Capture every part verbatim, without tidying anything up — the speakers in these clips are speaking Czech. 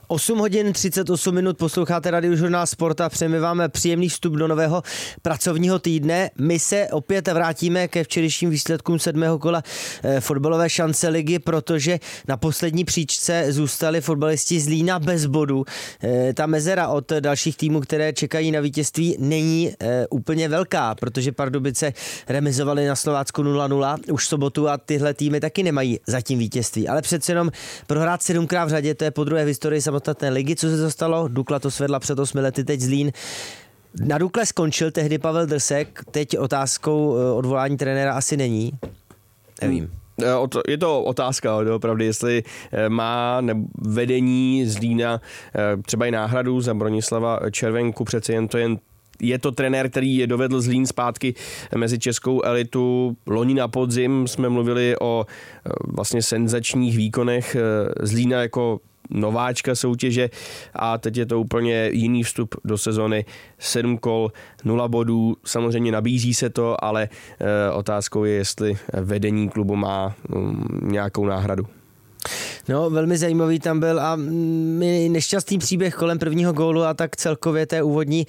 osm hodin třicet osm minut, posloucháte Radiožurnál Sport a přejeme vám příjemný vstup do nového pracovního týdne. My se opět vrátíme ke včerejším výsledkům sedmého kola eh, fotbalové šance ligy, protože na poslední příčce zůstali fotbalisti z Zlína bez bodu. Eh, ta mezera od dalších týmů, které čekají na vítězství, není eh, úplně velká, protože Pardubice remizovali na Slovácku nula nula už v sobotu a tyhle týmy taky nemají zatím vítězství. Ale přece jenom prohrát sedmkrát v řadě, to je podruhé v historii samostatné ligy. Co se to stalo? Dukla to svedla před osmi lety, teď Zlín. Na Dukle skončil tehdy Pavel Drsek, teď otázkou odvolání trenéra asi není. Nevím. Je to otázka, opravdu, jestli má vedení Zlína třeba i náhradu za Bronislava Červenku, přece jen to jen je to trenér, který je dovedl Zlín zpátky mezi českou elitu. Loni na podzim jsme mluvili o vlastně senzačních výkonech Zlína jako nováčka soutěže a teď je to úplně jiný vstup do sezony. Sedm kol, nula bodů, samozřejmě nabízí se to, ale otázkou je, jestli vedení klubu má nějakou náhradu. No, velmi zajímavý tam byl a nešťastný příběh kolem prvního gólu a tak celkově té úvodní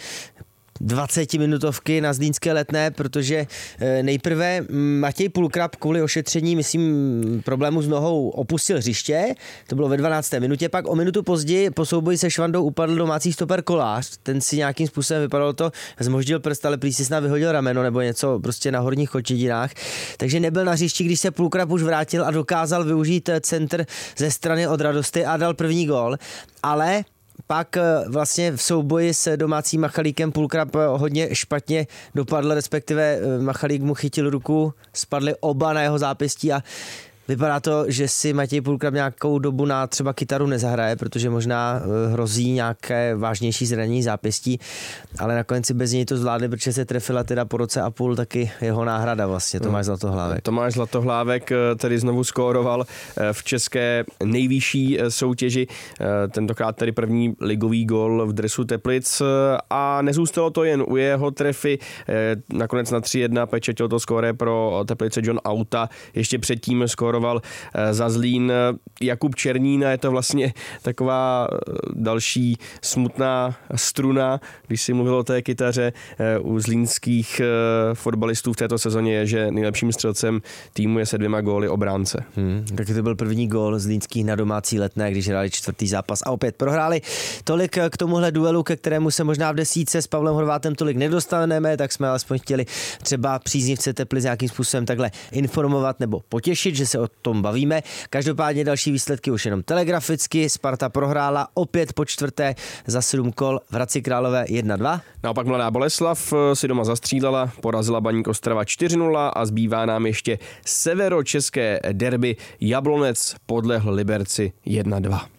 dvacetiminutovky na zlínské Letné, protože nejprve Matěj Pulkrab kvůli ošetření, myslím, problému s nohou opustil hřiště, to bylo ve dvanácté minutě, pak o minutu později po souboji se Švandou upadl domácí stoper Kolář, ten si nějakým způsobem vypadalo to, zmoždil prst, ale prý si snad vyhodil rameno nebo něco prostě na horních kočidinách, takže nebyl na hřišti, když se Pulkrab už vrátil a dokázal využít centr ze strany od Radosty a dal první gól, ale pak vlastně v souboji s domácím Machalíkem Pulkrab hodně špatně dopadl, respektive Machalík mu chytil ruku, spadly oba na jeho zápěstí a vypadá to, že si Matěj Pulkrab nějakou dobu na třeba kytaru nezahraje, protože možná hrozí nějaké vážnější zranění zápěstí, ale nakonec si bez něj to zvládli, protože se trefila teda po roce a půl taky jeho náhrada vlastně, Tomáš Zlatohlávek. Tomáš Zlatohlávek tedy znovu skóroval v české nejvyšší soutěži, tentokrát tedy první ligový gól v dresu Teplic a nezůstalo to jen u jeho trefy, nakonec na tři jedna pečetil to skóre pro Teplice John Auta, ještě předtím skóroval za Zlín Jakub Černín a je to vlastně taková další smutná struna, když si mluvil o té kytaře u zlínských fotbalistů v této sezóně je, že nejlepším střelcem týmu je se dvěma góly obránce. Hmm, taky to byl první gól zlínských na domácí Letné, když hráli čtvrtý zápas a opět prohráli. Tolik k tomuhle duelu, ke kterému se možná v desítce s Pavlem Horvátem tolik nedostaneme, tak jsme alespoň chtěli třeba příznivce Teplic nějakým způsobem takhle informovat nebo potěšit, že se o tom bavíme. Každopádně další výsledky už jenom telegraficky. Sparta prohrála opět po čtvrté za sedm kol v Hradci Králové jedna dva. Naopak Mladá Boleslav si doma zastřídala, porazila Baník Ostrava čtyři nula a zbývá nám ještě severočeské derby. Jablonec podlehl Liberci jedna dva.